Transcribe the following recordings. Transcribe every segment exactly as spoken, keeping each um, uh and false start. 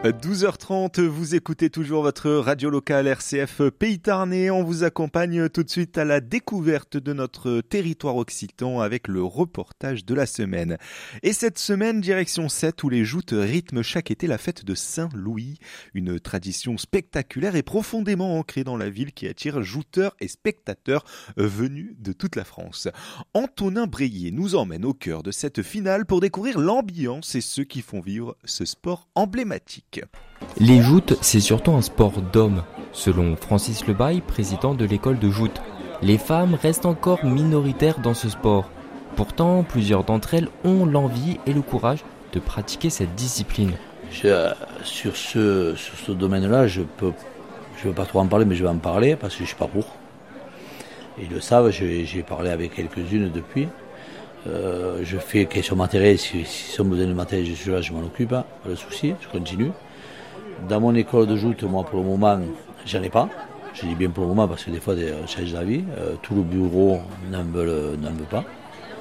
douze heures trente, vous écoutez toujours votre radio locale R C F Pays Tarnais. On vous accompagne tout de suite à la découverte de notre territoire occitan avec le reportage de la semaine. Et cette semaine, direction Sète où les joutes rythment chaque été la fête de Saint-Louis. Une tradition spectaculaire et profondément ancrée dans la ville qui attire jouteurs et spectateurs venus de toute la France. Antonin Bréhier nous emmène au cœur de cette finale pour découvrir l'ambiance et ceux qui font vivre ce sport emblématique. Les joutes, c'est surtout un sport d'hommes. Selon Francis Lebaille, président de l'école de joute, les femmes restent encore minoritaires dans ce sport. Pourtant, plusieurs d'entre elles ont l'envie et le courage de pratiquer cette discipline. Je, sur, ce, sur ce domaine-là, je peux, je ne veux pas trop en parler, mais je vais en parler parce que je ne suis pas pour. Ils le savent, j'ai, j'ai parlé avec quelques-unes depuis. Euh, je fais question matérielle, si, si on me donne le matériel, je suis là, je m'en occupe, pas de souci, je continue. Dans mon école de joute, moi pour le moment, j'en ai pas. Je dis bien pour le moment parce que des fois, on change d'avis. Euh, tout le bureau n'en veut, n'en veut pas.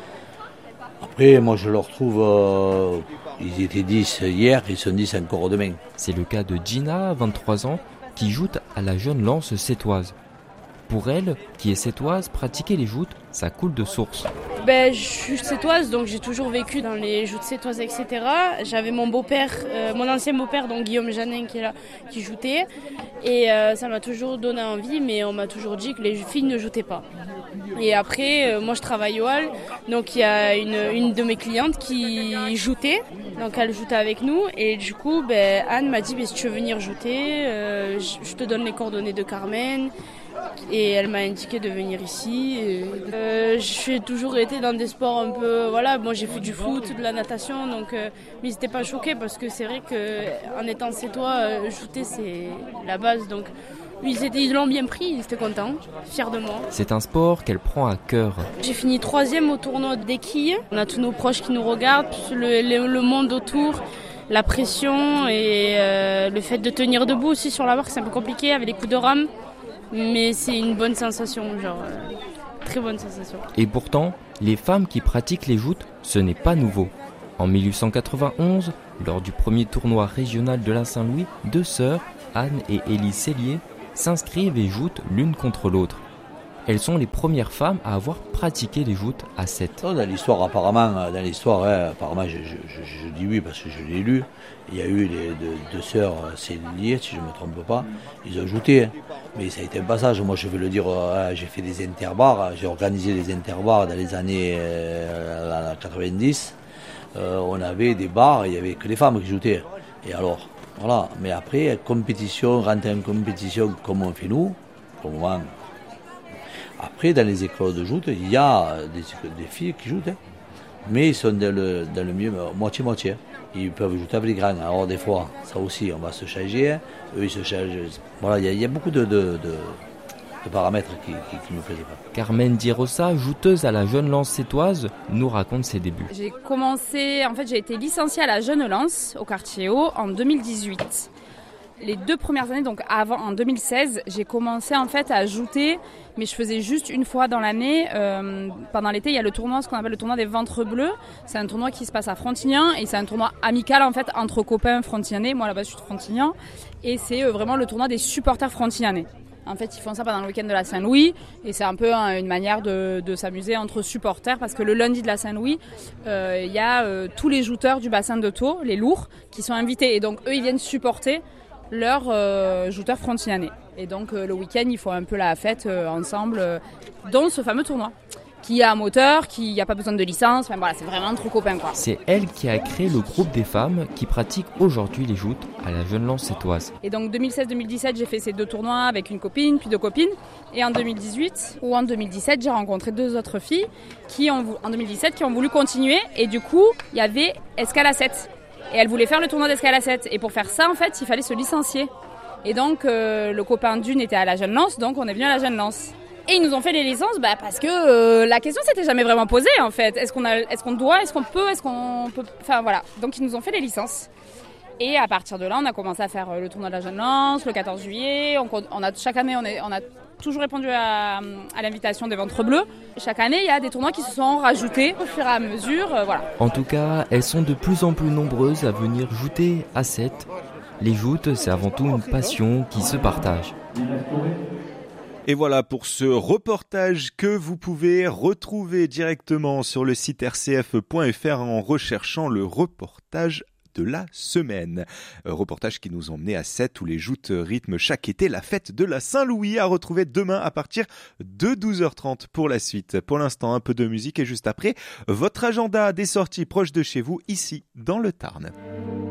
Après, moi je leur trouve, euh, ils étaient dix hier, ils sont dix encore demain. C'est le cas de Gina, vingt-trois ans, qui joute à la jeune lance sétoise. Pour elle, qui est sétoise, pratiquer les joutes, ça coule de source. Ben, je suis sétoise, donc j'ai toujours vécu dans les joutes sétoises, et cetera. J'avais mon beau-père, euh, mon ancien beau-père, donc Guillaume Janin, qui est là, qui joutait. Et euh, ça m'a toujours donné envie, mais on m'a toujours dit que les filles ne joutaient pas. Et après, euh, moi je travaille au hall, donc il y a une, une de mes clientes qui joutait, donc elle joutait avec nous. Et du coup, ben, Anne m'a dit, ben, si tu veux venir jouter, euh, je te donne les coordonnées de Carmen. Et elle m'a indiqué de venir ici. Euh, j'ai toujours été dans des sports un peu, voilà, moi j'ai fait du foot, de la natation, donc euh, mais ils n'étaient pas choqués parce que c'est vrai qu'en étant sétois, euh, jouter c'est la base, donc ils, étaient, ils l'ont bien pris, ils étaient contents, fiers de moi. C'est un sport qu'elle prend à cœur. J'ai fini troisième au tournoi des quilles, on a tous nos proches qui nous regardent, le, le, le monde autour. La pression et euh, le fait de tenir debout aussi sur la barre, c'est un peu compliqué avec les coups de rame. Mais c'est une bonne sensation, genre euh, très bonne sensation. Et pourtant, les femmes qui pratiquent les joutes, ce n'est pas nouveau. En dix-huit cent quatre-vingt-onze, lors du premier tournoi régional de la Saint-Louis, deux sœurs, Anne et Élise Cellier, s'inscrivent et joutent l'une contre l'autre. Elles sont les premières femmes à avoir pratiqué les joutes à Sète. Dans l'histoire, apparemment, dans l'histoire, hein, apparemment, je, je, je, je dis oui parce que je l'ai lu. Il y a eu les deux, deux sœurs Célier, si je ne me trompe pas, ils ont jouté. Mais ça a été un passage. Moi, je veux le dire, euh, j'ai fait des interbars, j'ai organisé des interbars dans les années euh, quatre-vingt-dix. Euh, on avait des bars, il n'y avait que les femmes qui joutaient. Et alors, voilà. Mais après, compétition, rentrer en compétition comme on fait nous, pour le moment. Après, dans les écoles de joute, il y a des, des filles qui jouent, hein. Mais ils sont dans le, dans le mieux, moitié-moitié. Ils peuvent jouer avec les grands. Alors des fois, ça aussi, on va se changer. Eux, ils se changent. Voilà, il y a, il y a beaucoup de, de, de, de paramètres qui ne me plaisent pas. Carmen Di Rosa, jouteuse à la Jeune Lance sétoise, nous raconte ses débuts. J'ai commencé, en fait, j'ai été licenciée à la Jeune Lance au quartier haut en deux mille dix-huit. Les deux premières années, donc avant, en deux mille seize, j'ai commencé en fait à jouter, mais je faisais juste une fois dans l'année. Euh, pendant l'été, il y a le tournoi, ce qu'on appelle le tournoi des ventres bleus. C'est un tournoi qui se passe à Frontignan et c'est un tournoi amical en fait entre copains frontignanais. Moi là-bas, je suis de Frontignan et c'est vraiment le tournoi des supporters frontignanais. En fait, ils font ça pendant le week-end de la Saint-Louis et c'est un peu hein, une manière de, de s'amuser entre supporters parce que le lundi de la Saint-Louis, euh, il y a euh, tous les jouteurs du bassin de Thau, les lourds, qui sont invités et donc eux, ils viennent supporter leurs euh, jouteurs frontignanais. Et donc euh, le week-end, ils font un peu la fête euh, ensemble, euh, dans ce fameux tournoi, qui a un moteur, qui n'a pas besoin de licence, enfin voilà, c'est vraiment entre copains quoi. C'est elle qui a créé le groupe des femmes qui pratiquent aujourd'hui les joutes à la Jeune Lance sétoise. Et donc deux mille seize deux mille dix-sept, j'ai fait ces deux tournois avec une copine, puis deux copines. Et en deux mille dix-huit ou en deux mille dix-sept, j'ai rencontré deux autres filles qui ont, en deux mille dix-sept qui ont voulu continuer. Et du coup, il y avait Escale à sept. Et elle voulait faire le tournoi d'escale à sept. Et pour faire ça, en fait, il fallait se licencier. Et donc, euh, le copain d'une était à la Jeune Lance, donc on est venu à la Jeune Lance. Et ils nous ont fait les licences bah, parce que euh, la question s'était jamais vraiment posée, en fait. Est-ce qu'on a, est-ce qu'on doit, est-ce qu'on peut, est-ce qu'on peut... Enfin, voilà. Donc, ils nous ont fait les licences. Et à partir de là, on a commencé à faire le tournoi de la Jeune Lance, le quatorze juillet. On, on a, chaque année, on, est, on a toujours répondu à, à l'invitation des Ventres Bleus. Chaque année, il y a des tournois qui se sont rajoutés au fur et à mesure. Euh, voilà. En tout cas, elles sont de plus en plus nombreuses à venir jouter à Sète. Les joutes, c'est avant tout une passion qui se partage. Et voilà pour ce reportage que vous pouvez retrouver directement sur le site r c f point f r en recherchant le reportage de la semaine. Un reportage qui nous emmenait à Sète où les joutes rythment chaque été la fête de la Saint-Louis, à retrouver demain à partir de douze heures trente pour la suite. Pour l'instant, un peu de musique et juste après, votre agenda des sorties proches de chez vous, ici dans le Tarn.